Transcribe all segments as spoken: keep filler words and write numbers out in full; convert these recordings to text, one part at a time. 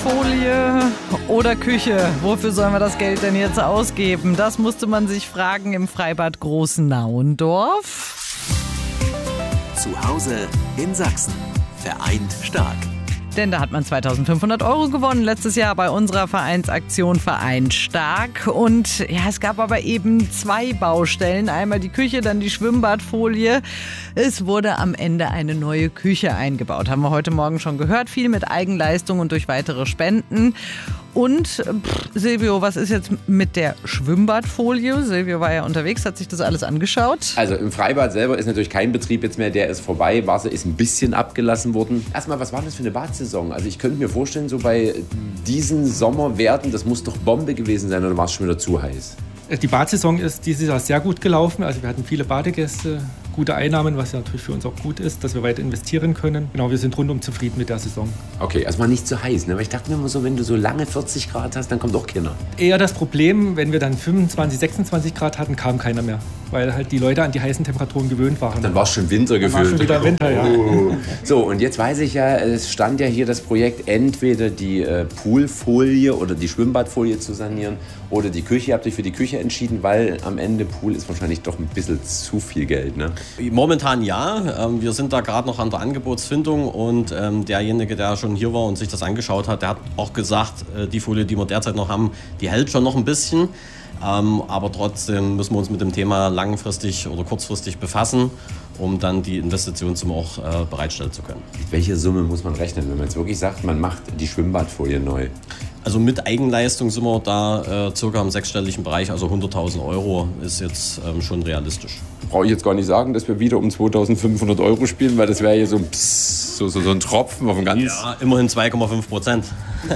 Schwimmbadfolie oder Küche? Wofür sollen wir das Geld denn jetzt ausgeben? Das musste man sich fragen im Freibad Großenauendorf. Zu Hause in Sachsen. Vereint stark. Denn da hat man zweitausendfünfhundert Euro gewonnen letztes Jahr bei unserer Vereinsaktion Vereint stark. Und ja, es gab aber eben zwei Baustellen. Einmal die Küche, dann die Schwimmbadfolie. Es wurde am Ende eine neue Küche eingebaut. Haben wir heute Morgen schon gehört. Viel mit Eigenleistung und durch weitere Spenden. Und pff, Silvio, was ist jetzt mit der Schwimmbadfolie? Silvio war ja unterwegs, hat sich das alles angeschaut. Also im Freibad selber ist natürlich kein Betrieb jetzt mehr, der ist vorbei. Wasser ist ein bisschen abgelassen worden. Erstmal, was war das für eine Badsaison? Also ich könnte mir vorstellen, so bei diesen Sommerwerten, das muss doch Bombe gewesen sein, oder war es schon wieder zu heiß? Die Badsaison ist dieses Jahr sehr gut gelaufen. Also wir hatten viele Badegäste, gute Einnahmen, was ja natürlich für uns auch gut ist, dass wir weiter investieren können. Genau, wir sind rundum zufrieden mit der Saison. Okay, also war nicht zu heiß, ne? Weil ich dachte mir immer so, wenn du so lange vierzig Grad hast, dann kommt auch keiner. Eher das Problem, wenn wir dann fünfundzwanzig, sechsundzwanzig Grad hatten, kam keiner mehr. Weil halt die Leute an die heißen Temperaturen gewöhnt waren. Dann war es schon Winter gefühlt. War schon wieder Winter, ja. Oh. So, und jetzt weiß ich ja, es stand ja hier das Projekt, entweder die äh, Poolfolie oder die Schwimmbadfolie zu sanieren oder die Küche. Ihr habt euch für die Küche entschieden, weil am Ende Pool ist wahrscheinlich doch ein bisschen zu viel Geld, ne? Momentan ja. Ähm, wir sind da gerade noch an der Angebotsfindung und ähm, derjenige, der schon hier war und sich das angeschaut hat, der hat auch gesagt, äh, die Folie, die wir derzeit noch haben, die hält schon noch ein bisschen. Ähm, aber trotzdem müssen wir uns mit dem Thema langfristig oder kurzfristig befassen, um dann die Investitionssumme auch äh, bereitstellen zu können. Mit welcher Summe muss man rechnen, wenn man jetzt wirklich sagt, man macht die Schwimmbadfolie neu? Also mit Eigenleistung sind wir da äh, circa im sechsstelligen Bereich, also hunderttausend Euro ist jetzt ähm, schon realistisch. Brauche ich jetzt gar nicht sagen, dass wir wieder um zweitausendfünfhundert Euro spielen, weil das wäre ja so ein, Pss, so, so, so ein Tropfen auf ein ganz... Ja, immerhin zwei Komma fünf Prozent.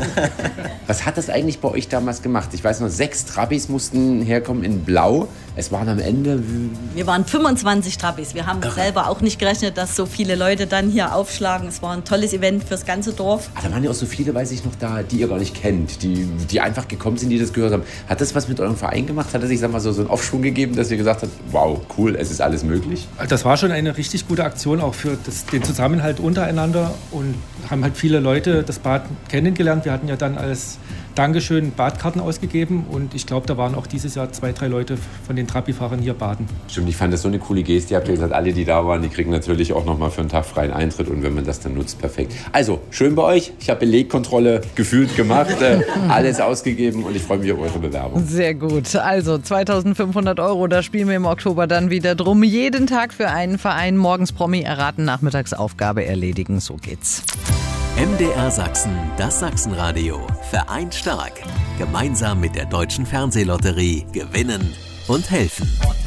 Was hat das eigentlich bei euch damals gemacht? Ich weiß noch, sechs Trabis mussten herkommen in Blau. Es waren am Ende... Wir waren fünfundzwanzig Trabis. Wir haben selber auch nicht gerechnet, dass so viele Leute dann hier aufschlagen. Es war ein tolles Event fürs ganze Dorf. Ah, da waren ja auch so viele, weiß ich noch, da, die ihr gar nicht kennt, die, die einfach gekommen sind, die das gehört haben. Hat das was mit eurem Verein gemacht? Hat er sich, sag mal, so, so einen Aufschwung gegeben, dass ihr gesagt habt, wow, cool, es ist alles möglich? Das war schon eine richtig gute Aktion, auch für das, den Zusammenhalt untereinander, und haben halt viele Leute das Bad kennengelernt. Wir hatten ja dann als Dankeschön Badkarten ausgegeben und ich glaube, da waren auch dieses Jahr zwei, drei Leute von den Trabi-Fahrern hier baden. Stimmt, ich fand das so eine coole Geste. Ihr habt ja gesagt, alle, die da waren, die kriegen natürlich auch nochmal für einen Tag freien Eintritt, und wenn man das dann nutzt, perfekt. Also, schön bei euch. Ich habe Belegkontrolle gefühlt gemacht, äh, alles ausgegeben, und ich freue mich auf eure Bewerbung. Sehr gut. Also zweitausendfünfhundert Euro, da spielen wir im Oktober dann wieder drum. Jeden Tag für einen Verein. Morgens Promi erraten, nachmittags Aufgabe erledigen. So geht's. M D R Sachsen, das Sachsenradio. Vereint stark. Gemeinsam mit der Deutschen Fernsehlotterie gewinnen und helfen.